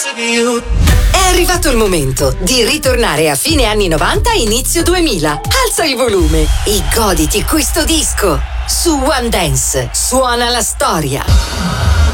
È arrivato il momento di ritornare a fine anni 90 inizio 2000. Alza il volume e goditi questo disco. Su One Dance suona la storia.